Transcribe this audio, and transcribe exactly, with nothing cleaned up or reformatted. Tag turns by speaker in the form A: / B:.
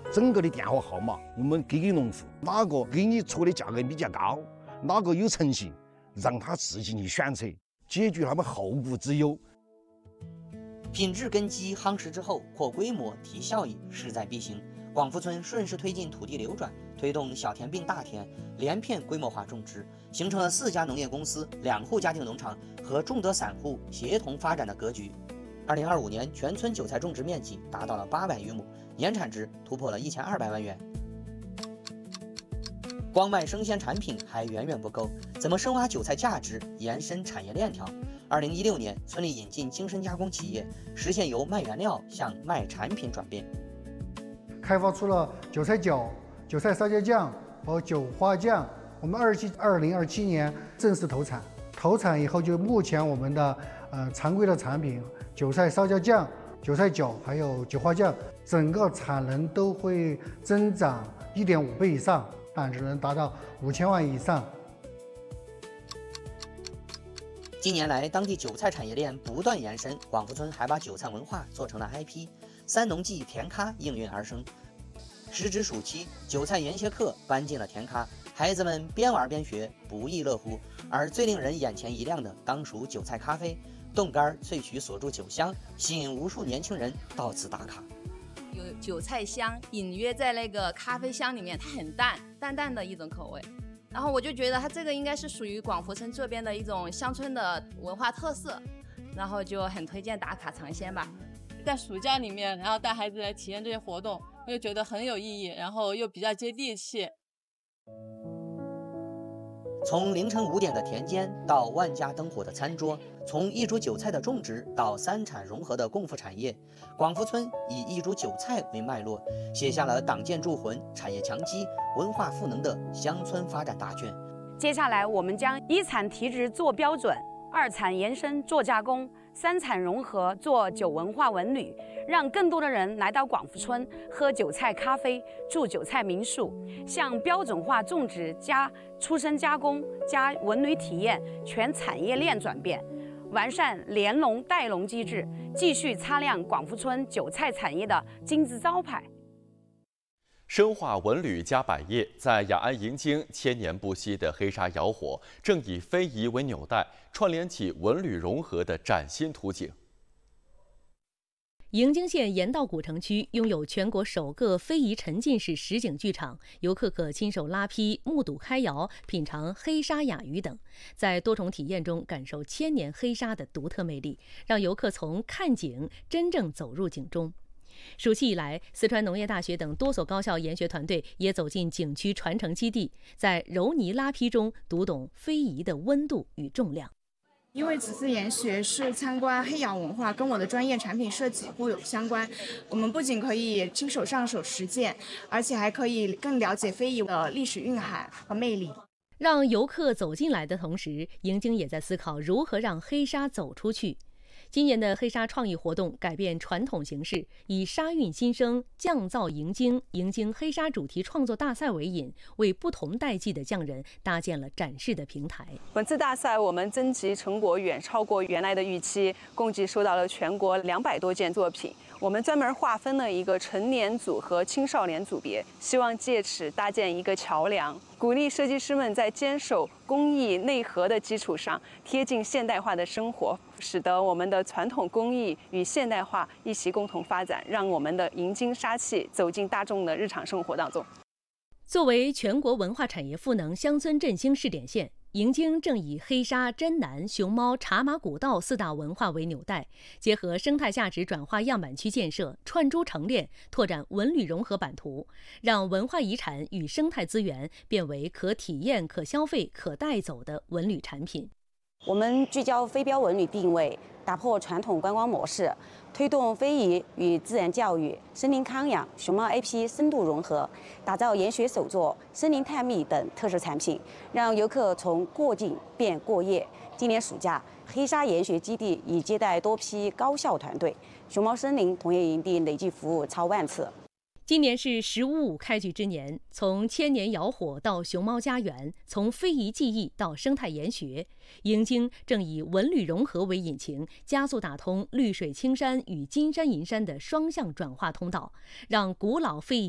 A: 整个的电话号码，我们给给农户，哪个给你出的价格比较高，哪个有诚信，让他自己去选择，解决他们后顾之忧。
B: 品质根基夯实之后，扩规模提效益势在必行。广福村顺势推进土地流转，推动小田并大田，连片规模化种植，形成了四家农业公司、两户家庭农场和众多散户协同发展的格局。二零二五年，全村韭菜种植面积达到了八百余亩，年产值突破了一千二百万元。光卖生鲜产品还远远不够，怎么深挖韭菜价值，延伸产业链条？二零一六年，村里引进精深加工企业，实现由卖原料向卖产品转变。
C: 开发出了韭菜饺、韭菜烧椒酱和韭花酱。我们二七二零二七年正式投产，投产以后就目前我们的呃常规的产品韭菜烧椒酱、韭菜饺还有韭花酱，整个产能都会增长一点五倍以上，产值能达到五千万以上。
B: 近年来，当地韭菜产业链不断延伸，广福村还把韭菜文化做成了 I P， 三农记甜咖应运而生。时值暑期，韭菜研学课搬进了甜咖，孩子们边玩边学，不亦乐乎。而最令人眼前一亮的，当属韭菜咖啡，冻干萃取锁住酒香，吸引无数年轻人到此打卡。
D: 有韭菜香隐约在那个咖啡香里面，它很淡淡淡的一种口味。然后我就觉得它这个应该是属于广福村这边的一种乡村的文化特色，然后就很推荐打卡尝鲜吧。
E: 在暑假里面，然后带孩子来体验这些活动，我就觉得很有意义，然后又比较接地气。
B: 从凌晨五点的田间到万家灯火的餐桌，从一株韭菜的种植到三产融合的共富产业，广福村以一株韭菜为脉络，写下了党建筑魂、产业强基、文化赋能的乡村发展大卷。
F: 接下来，我们将一产提质做标准，二产延伸做加工，三产融合做酒文化文旅，让更多的人来到广福村喝韭菜咖啡、住韭菜民宿，向标准化种植加出生加工加文旅体验全产业链转变，完善联农带农机制，继续擦亮广福村韭菜产业的金字招牌。
G: 深化文旅加百业，在雅安迎京千年不息的黑沙窑火，正以非遗为纽带，串联起文旅融合的崭新图景。
H: 迎京县盐道古城区拥有全国首个非遗沉浸式实景剧场，游客可亲手拉坯、目睹开窑、品尝黑沙雅鱼等，在多重体验中感受千年黑沙的独特魅力，让游客从看景真正走入景中。暑期以来，四川农业大学等多所高校研学团队也走进景区传承基地，在揉泥拉坯中读懂非遗的温度与重量。
I: 因为此次研学是参观黑窑文化，跟我的专业产品设计互有相关。我们不仅可以亲手上手实践，而且还可以更了解非遗的历史蕴含和魅力。
H: 让游客走进来的同时，迎京也在思考如何让黑沙走出去。今年的黑沙创意活动改变传统形式，以沙韵新生、匠造迎京、迎京黑沙主题创作大赛为引，为不同代际的匠人搭建了展示的平台。
J: 本次大赛我们征集成果远超过原来的预期，共计收到了全国两百多件作品。我们专门划分了一个成年组和青少年组别，希望借此搭建一个桥梁，鼓励设计师们在坚守工艺内核的基础上，贴近现代化的生活，使得我们的传统工艺与现代化一起共同发展，让我们的迎京沙气走进大众的日常生活当中。
H: 作为全国文化产业赋能乡村振兴试点县，迎京正以黑沙、真南、熊猫、茶马古道四大文化为纽带，结合生态价值转化样板区建设，串珠成链，拓展文旅融合版图，让文化遗产与生态资源变为可体验、可消费、可带走的文旅产品。
K: 我们聚焦非标文旅定位，打破传统观光模式，推动非遗与自然教育、森林康养、熊猫 I P 深度融合，打造研学手作、森林探秘等特色产品，让游客从过境变过夜。今年暑假，黑沙研学基地已接待多批高校团队，熊猫森林同业营地累计服务超万次。
H: 今年是十五五开局之年，从千年窑火到熊猫家园，从非遗技艺到生态研学，迎京正以文旅融合为引擎，加速打通绿水青山与金山银山的双向转化通道，让古老非遗